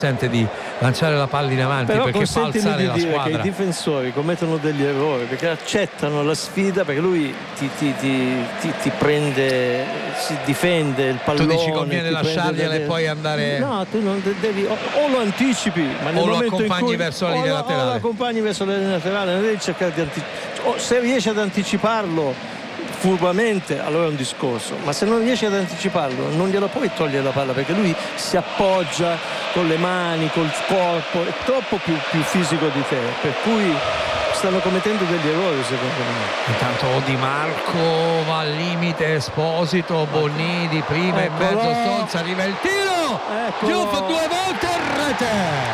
sente di lanciare la palla in avanti, però perché fa alzare la dire squadra. che i difensori commettono degli errori perché accettano la sfida, perché lui ti prende, si difende il pallone. Tu dici conviene lasciargliela e poi andare. No, tu non devi, o lo anticipi, ma nel o lo momento accompagni in cui verso la linea laterale. O lo accompagni verso la linea laterale, non devi cercare di se riesci ad anticiparlo furbamente, allora è un discorso, ma se non riesci ad anticiparlo non glielo puoi togliere la palla, perché lui si appoggia con le mani, col corpo, è troppo più fisico di te, per cui stanno commettendo degli errori secondo me. Intanto Di Marco va al limite, Esposito, Bonnini prima in mezzo, Stolz, arriva il tiro, Diouf 2 volte in rete,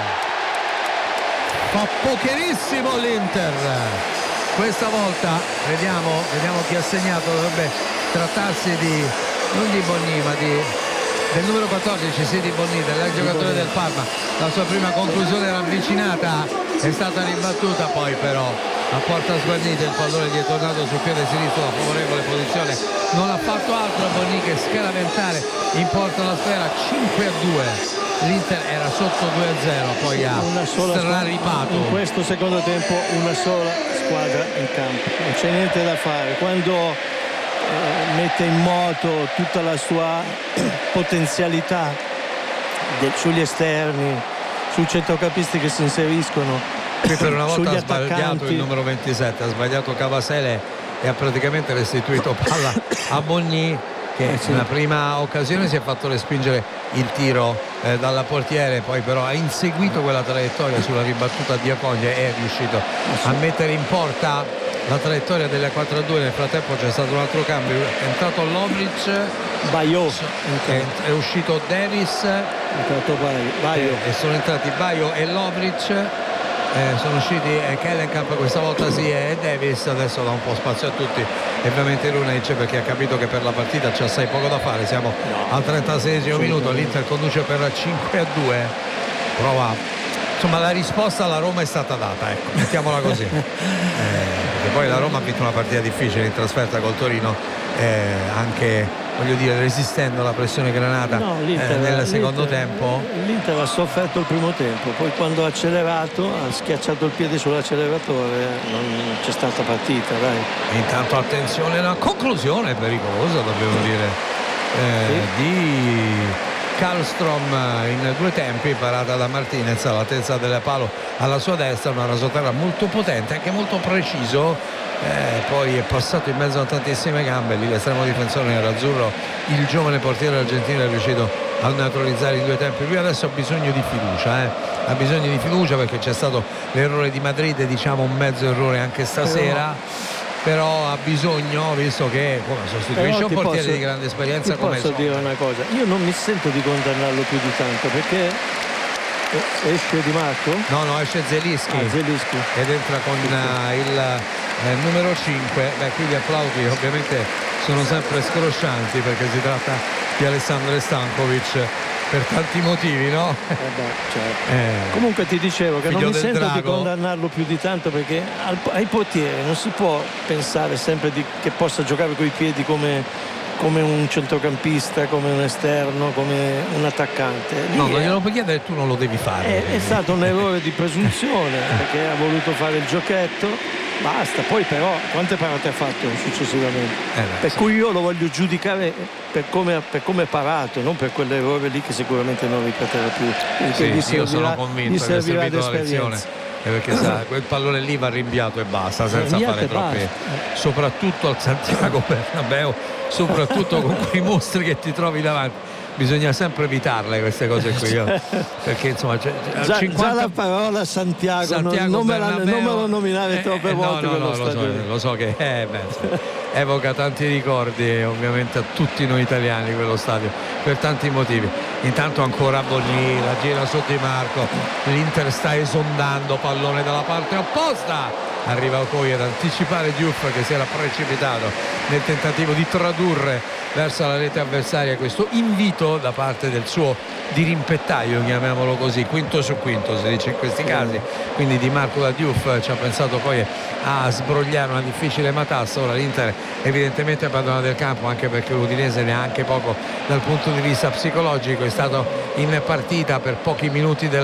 fa pocherissimo l'Inter questa volta. Vediamo chi ha segnato. Dovrebbe trattarsi non di Bonnini, ma del numero 14, sì, di Bonnini, del giocatore del Parma. La sua prima conclusione era avvicinata, è stata ribattuta, poi però a porta sguarnita il pallone gli è tornato sul piede sinistro, la favorevole posizione non ha fatto altro. Bonnini che scaraventare in porta la sfera. 5-2. L'Inter era sotto 2-0, poi ha straripato. In questo secondo tempo una sola squadra in campo, non c'è niente da fare. Quando mette in moto tutta la sua potenzialità sugli esterni, sui centrocampisti che si inseriscono, per una volta ha sbagliato attaccanti. Il numero 27, ha sbagliato Cavasele e ha praticamente restituito palla a Bonnini, che nella prima occasione si è fatto respingere il tiro dalla portiere, poi però ha inseguito quella traiettoria sulla ribattuta di Acoglia e è riuscito a mettere in porta la traiettoria delle 4-2. Nel frattempo c'è stato un altro cambio, è entrato Lovric, Baio, è uscito Davis, e sono entrati Baio e Lovric. Sono usciti Kellenkamp questa volta sì, e Davis. Adesso dà un po' spazio a tutti e ovviamente Lunec, perché ha capito che per la partita c'è assai poco da fare. Siamo al 36esimo minuto, l'Inter conduce per 5-2. Prova, insomma, la risposta alla Roma è stata data, ecco, mettiamola così. Perché poi la Roma ha vinto una partita difficile in trasferta col Torino, anche, voglio dire, resistendo alla pressione granata nel secondo tempo. L'Inter ha sofferto il primo tempo, poi quando ha accelerato, ha schiacciato il piede sull'acceleratore, non c'è stata partita, dai. Intanto attenzione, una conclusione pericolosa, dobbiamo dire, di Karlstrom in 2 tempi, parata da Martinez all'altezza del palo alla sua destra, una rasoterra molto potente, anche molto preciso. Poi è passato in mezzo a tantissime gambe lì l'estremo difensore nerazzurro, il giovane portiere argentino è riuscito a neutralizzare in 2 tempi. Lui adesso ha bisogno di fiducia, ha bisogno di fiducia, perché c'è stato l'errore di Madrid, diciamo un mezzo errore anche stasera, però ha bisogno, visto che sostituisce un portiere di grande esperienza come posso dire una cosa, io non mi sento di condannarlo più di tanto, perché esce Di Marco? No, esce Zelinski ed entra con il numero 5. Qui gli applausi ovviamente sono sempre scroscianti, perché si tratta di Alessandro Stankovic per tanti motivi, no? Certo. Comunque ti dicevo che non mi sento di condannarlo più di tanto, perché ai portieri non si può pensare sempre che possa giocare coi piedi come un centrocampista, come un esterno, come un attaccante. Non glielo puoi chiedere, tu non lo devi fare. È stato un errore di presunzione, perché ha voluto fare il giochetto. Basta, poi però quante parate ha fatto successivamente? Per cui io lo voglio giudicare per come è parato, non per quell'errore lì che sicuramente non ripeterà più. Io sono convinto che è servito la lezione. Perché quel pallone lì va rinviato e basta, senza fare troppe, soprattutto al Santiago Bernabéu, soprattutto con quei mostri che ti trovi davanti. Bisogna sempre evitarle queste cose qui, perché insomma già la parola Santiago non me lo nominare troppe volte. Lo so che evoca tanti ricordi, ovviamente, a tutti noi italiani quello stadio, per tanti motivi. Intanto ancora Bonnini, la gira su Di Marco, l'Inter sta esondando, pallone dalla parte opposta, arriva poi ad anticipare Diouf, che si era precipitato nel tentativo di tradurre verso la rete avversaria questo invito da parte del suo dirimpettaio, chiamiamolo così, quinto su quinto si dice in questi casi, quindi Di Marco da Diouf ci ha pensato poi a sbrogliare una difficile matassa. Ora l'Inter evidentemente abbandona il campo, anche perché l'Udinese neanche poco dal punto di vista psicologico, è stato in partita per pochi minuti della